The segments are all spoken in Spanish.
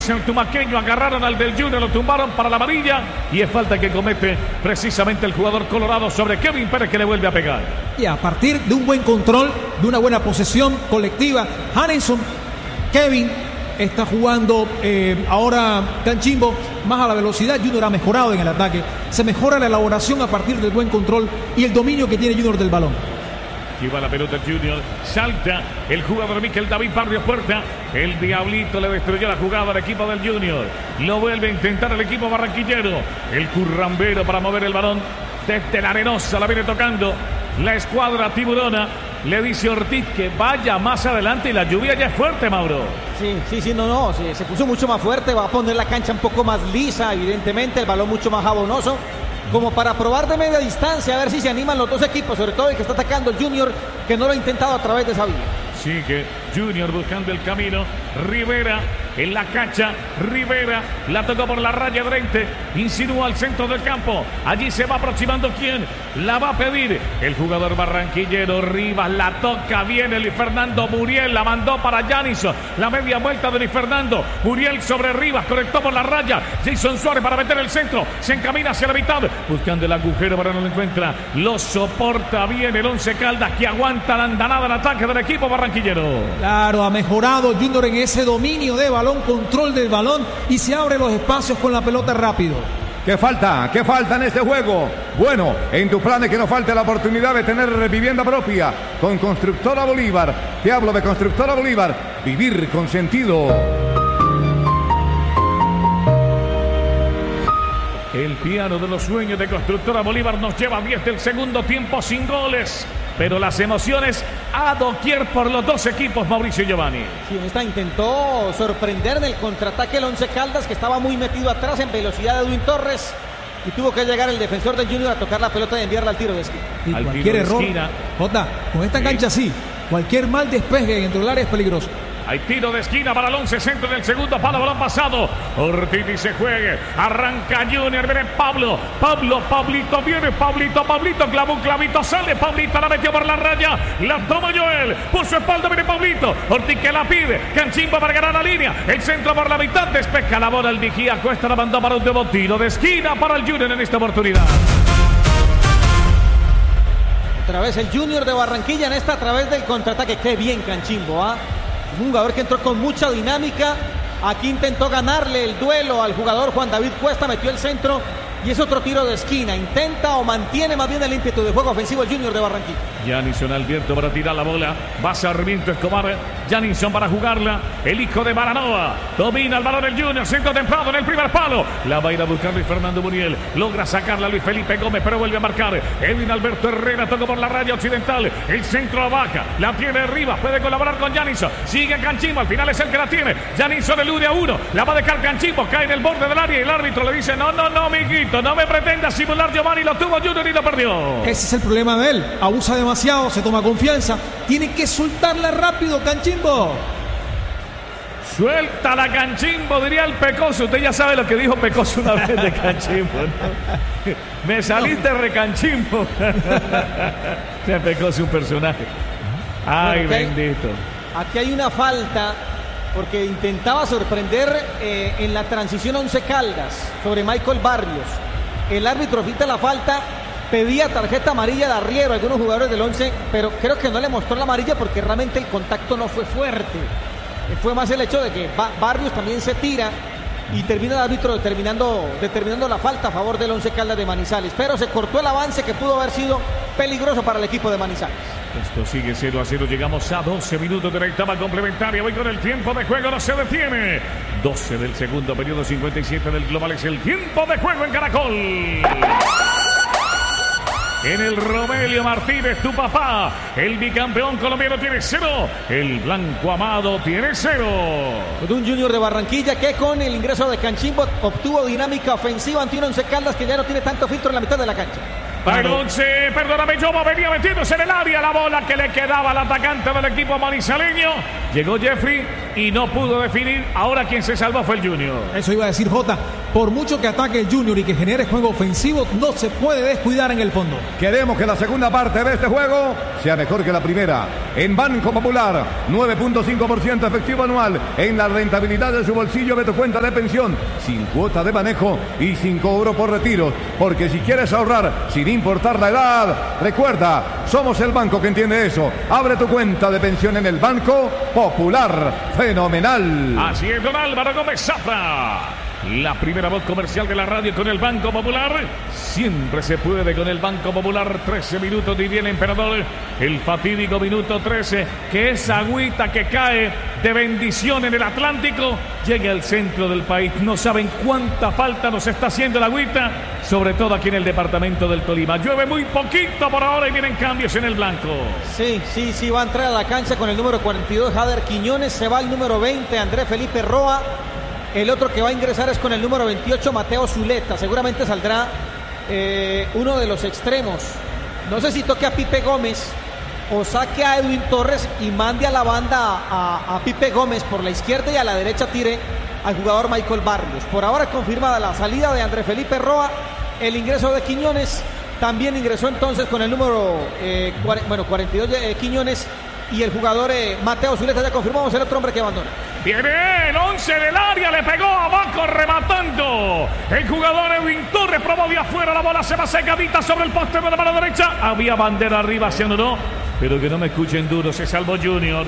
El tumaqueño agarraron al del Junior, lo tumbaron para la amarilla y es falta que comete precisamente el jugador colorado sobre Kevin Pérez, que le vuelve a pegar. Y a partir de un buen control, de una buena posesión colectiva, Hanenson, Kevin está jugando ahora Canchimbo más a la velocidad. Junior ha mejorado en el ataque, se mejora la elaboración a partir del buen control y el dominio que tiene Junior del balón. Lleva la pelota Junior, salta el jugador Miquel David Barrios Puerta. El Diablito le destruyó la jugada al equipo del Junior. Lo vuelve a intentar el equipo barranquillero. El currambero para mover el balón desde la arenosa, la viene tocando la escuadra tiburona. Le dice Ortiz que vaya más adelante y la lluvia ya es fuerte, Mauro. Sí, se puso mucho más fuerte, va a poner la cancha un poco más lisa, evidentemente, el balón mucho más jabonoso, como para probar de media distancia, a ver si se animan los dos equipos, sobre todo el que está atacando el Junior, que no lo ha intentado a través de esa vía. Sigue Junior buscando el camino. Rivera en la cancha. Rivera la tocó por la raya frente. Insinúa al centro del campo. Allí se va aproximando. ¿Quién? La va a pedir el jugador barranquillero. Rivas la toca bien. El Fernando Muriel la mandó para Janison. La media vuelta de Luis Fernando. Muriel sobre Rivas. Conectó por la raya. Jason Suárez para meter el centro. Se encamina hacia la mitad. Buscando el agujero, pero no lo encuentra. Lo soporta bien el Once Caldas, que aguanta la andanada en ataque del equipo barranquillero. Claro, ha mejorado Junior en ese dominio de balón, control del balón y se abre los espacios con la pelota rápido. ¿Qué falta? ¿Qué falta en este juego? Bueno, en tus planes que no falte la oportunidad de tener vivienda propia con Constructora Bolívar. Te hablo de Constructora Bolívar. Vivir con sentido. El piano de los sueños de Constructora Bolívar nos lleva a 10 del segundo tiempo sin goles. Pero las emociones a doquier por los dos equipos, Mauricio Giovanni. Sí, en esta intentó sorprender en el contraataque el Once Caldas, que estaba muy metido atrás en velocidad de Edwin Torres. Y tuvo que llegar el defensor del Junior a tocar la pelota y enviarla al tiro de esquina. Y cualquier error, Jota, con esta cancha así, cualquier mal despeje dentro del área es peligroso. Hay tiro de esquina para el 11, centro del segundo palo, balón pasado. Ortiz se juegue, arranca Junior, viene Pablito, viene Pablito, clavó un clavito, sale Pablito, la metió por la raya, la toma Joel, por su espalda viene Pablito, Ortiz que la pide, Canchimbo para ganar la línea, el centro por la mitad, despeja la bola el vigía, Cuesta la mandó para un nuevo tiro de esquina para el Junior en esta oportunidad. Otra vez el Junior de Barranquilla en esta a través del contraataque. Qué bien Canchimbo, ¿ah? Un jugador que entró con mucha dinámica. Aquí intentó ganarle el duelo al jugador Juan David Cuesta, metió el centro y es otro tiro de esquina. Intenta o mantiene más bien el ímpetu de juego ofensivo el Junior de Barranquilla. Janison Alberto para tirar la bola. Va Sarmiento Escobar. Janison para jugarla. El hijo de Baranoa. Domina el balón el Junior. Centro temprano en el primer palo. La va a ir a buscar Luis Fernando Muriel. Logra sacarla Luis Felipe Gómez, pero vuelve a marcar. Edwin Alberto Herrera tocó por la raya occidental. El centro la baja. La tiene Rivas. Puede colaborar con Janison. Sigue Canchimbo. Al final es el que la tiene. Janison elude a uno. La va a dejar Canchimbo. Cae en el borde del área y el árbitro le dice: no, amiguito. No me pretenda simular, Giovanni. Lo tuvo Junior y lo perdió. Ese es el problema de él. Abusa demasiado, se toma confianza. Tiene que soltarla rápido, Canchimbo. Suelta la Canchimbo, diría el Pecoso. Usted ya sabe lo que dijo Pecoso una vez de Canchimbo, ¿no? Me saliste recanchimbo. Pecoso es un personaje. Ay, bendito. Aquí hay una falta porque intentaba sorprender en la transición Once Caldas sobre Michael Barrios. El árbitro fita la falta, pedía tarjeta amarilla de arriero a algunos jugadores del 11, pero creo que no le mostró la amarilla porque realmente el contacto no fue fuerte. Fue más el hecho de que Barrios también se tira y termina el árbitro determinando la falta a favor del Once Caldas de Manizales, pero se cortó el avance que pudo haber sido peligroso para el equipo de Manizales. Esto sigue 0-0, llegamos a 12 minutos de la etapa complementaria. Voy con el tiempo de juego, no se detiene. 12 del segundo periodo, 57 del global, es el tiempo de juego en Caracol. En el Romelio Martínez, tu papá, el bicampeón colombiano tiene 0, el Blanco Amado tiene 0. Un Junior de Barranquilla que con el ingreso de Canchimbo obtuvo dinámica ofensiva ante un Once Caldas que ya no tiene tanto filtro en la mitad de la cancha. Para el 11, perdóname, Yomo venía metiéndose en el área, la bola que le quedaba al atacante del equipo manizaleño. Llegó Jeffrey. y no pudo definir. Ahora quien se salvó fue el Junior. Eso iba a decir Jota. Por mucho que ataque el Junior y que genere juego ofensivo, no se puede descuidar en el fondo. Queremos que la segunda parte de este juego sea mejor que la primera. En Banco Popular, 9.5% efectivo anual en la rentabilidad de su bolsillo de tu cuenta de pensión, sin cuota de manejo y sin cobro por retiro. Porque si quieres ahorrar sin importar la edad, recuerda, somos el banco que entiende eso. Abre tu cuenta de pensión en el Banco Popular. Fenomenal. Así es, don Álvaro Gómez Zafra. La primera voz comercial de la radio con el Banco Popular. Siempre se puede con el Banco Popular. 13 minutos y viene Emperador. El fatídico minuto 13. Que esa agüita que cae de bendición en el Atlántico llegue al centro del país. No saben cuánta falta nos está haciendo la agüita. Sobre todo aquí en el departamento del Tolima. Llueve muy poquito por ahora y vienen cambios en el blanco. Sí, va a entrar a la cancha con el número 42 Jader Quiñones. Se va el número 20 Andrés Felipe Roa. El otro que va a ingresar es con el número 28, Mateo Zuleta. Seguramente saldrá uno de los extremos. No sé si toque a Pipe Gómez o saque a Edwin Torres y mande a la banda a Pipe Gómez por la izquierda y a la derecha tire al jugador Michael Barrios. Por ahora confirmada la salida de Andrés Felipe Roa, el ingreso de Quiñones. También ingresó entonces con el número 42 de Quiñones y el jugador Mateo Zuleta. Ya confirmamos el otro hombre que abandona. Viene el 11 del área, le pegó abajo rematando. El jugador Edwin Torres probó de afuera, la bola se va secadita sobre el poste de la mano derecha. Había bandera arriba, se anuló, pero que no me escuchen duro, se salvó Junior.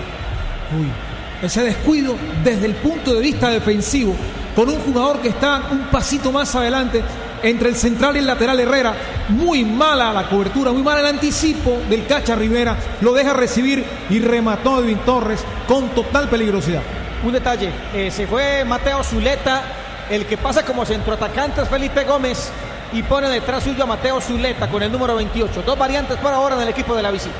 Ese descuido desde el punto de vista defensivo, con un jugador que está un pasito más adelante entre el central y el lateral Herrera. Muy mala la cobertura, muy mal el anticipo del Cacha Rivera. Lo deja recibir y remató Edwin Torres con total peligrosidad. Un detalle, se fue Mateo Zuleta, el que pasa como centroatacante es Felipe Gómez y pone detrás suyo a Mateo Zuleta con el número 28. Dos variantes por ahora en el equipo de la visita.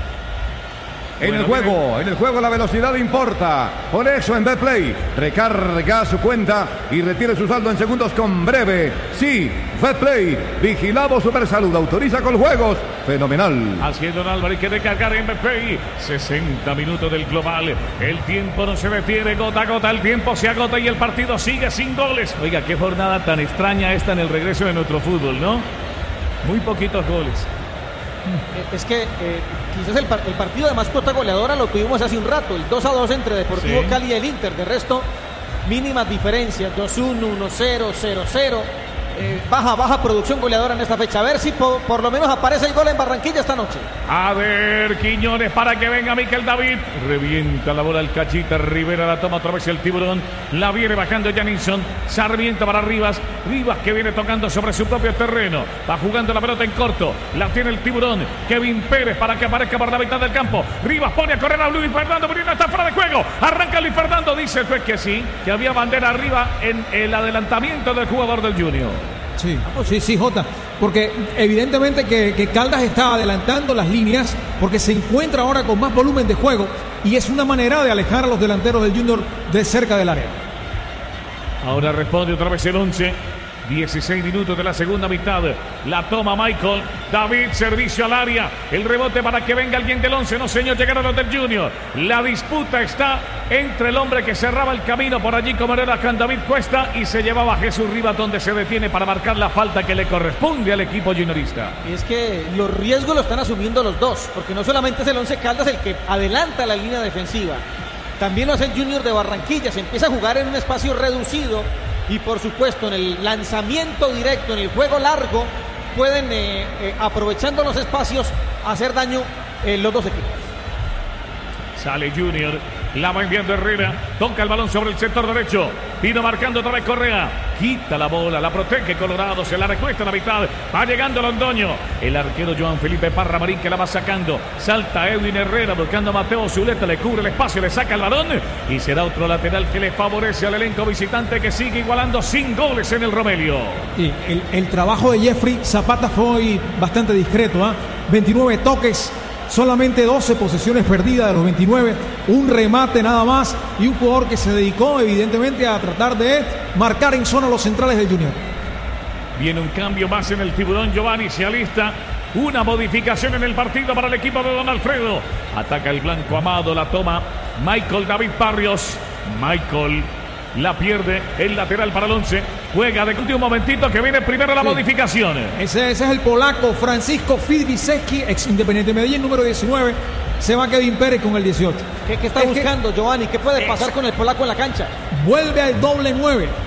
En el juego la velocidad importa. Por eso en Betplay recarga su cuenta y retire su saldo en segundos con Breve. Sí, Betplay, vigilado Supersalud, autoriza con juegos. Fenomenal. Haciendo don Álvaro, hay que recargar en Betplay. 60 minutos del global. El tiempo no se detiene, gota a gota. El tiempo se agota y el partido sigue sin goles. Oiga, qué jornada tan extraña esta en el regreso de nuestro fútbol, ¿no? Muy poquitos goles. Es que quizás el partido de más cuota goleadora lo tuvimos hace un rato, el 2-2 entre Deportivo Cali y el Inter. De resto, mínimas diferencias, 2-1, 1-0, 0-0. Baja producción goleadora en esta fecha. A ver si por lo menos aparece el gol en Barranquilla esta noche. A ver, Quiñones para que venga Miquel David. Revienta la bola el Cachita. Rivera la toma otra vez el Tiburón. La viene bajando Janilson. Sarmiento para Rivas. Rivas que viene tocando sobre su propio terreno. Va jugando la pelota en corto. La tiene el Tiburón. Kevin Pérez para que aparezca por la mitad del campo. Rivas pone a correr a Luis Fernando. Pero está fuera de juego. Arranca Luis Fernando. Dice el juez que sí. Que había bandera arriba en el adelantamiento del jugador del Junior. Sí, Jota, porque evidentemente que Caldas está adelantando las líneas porque se encuentra ahora con más volumen de juego y es una manera de alejar a los delanteros del Junior de cerca del área. Ahora responde otra vez el 11. 16 minutos de la segunda mitad. La toma Michael David, servicio al área. El rebote para que venga alguien del 11. No, señor, llegaron los del Junior. La disputa está entre el hombre que cerraba el camino por allí como era Can David Cuesta y se llevaba a Jesús Rivas, donde se detiene para marcar la falta que le corresponde al equipo juniorista. Y es que los riesgos lo están asumiendo los dos, porque no solamente es el 11 Caldas el que adelanta la línea defensiva, también lo hace el Junior de Barranquilla. Se empieza a jugar en un espacio reducido y por supuesto en el lanzamiento directo, en el juego largo, pueden aprovechando los espacios hacer daño los dos equipos. Sale Junior, la va enviando Herrera, toca el balón sobre el sector derecho, vino marcando otra vez Correa, quita la bola, la protege Colorado, se la recuesta en la mitad, va llegando Londoño, el arquero Joan Felipe Parra Marín que la va sacando, salta Edwin Herrera buscando a Mateo Zuleta, le cubre el espacio, le saca el balón y será otro lateral que le favorece al elenco visitante que sigue igualando sin goles en el Romelio. Y el trabajo de Jeffrey Zapata fue hoy bastante discreto, 29 toques, solamente 12 posesiones perdidas de los 29, un remate nada más y un jugador que se dedicó evidentemente a tratar de marcar en zona los centrales del Junior. Viene un cambio más en el Tiburón, Giovanni se alista. Una modificación en el partido para el equipo de Don Alfredo. Ataca el blanco Amado, la toma Michael David Barrios. Michael la pierde el lateral para el 11. Juega de último momentito que viene primero la modificación. Ese es el polaco Francisco Fidwiecki, ex Independiente Medellín, número 19. Se va Kevin Pérez con el 18. ¿Qué está buscando, Giovanni? ¿Qué puede pasar con el polaco en la cancha? Vuelve al doble 9.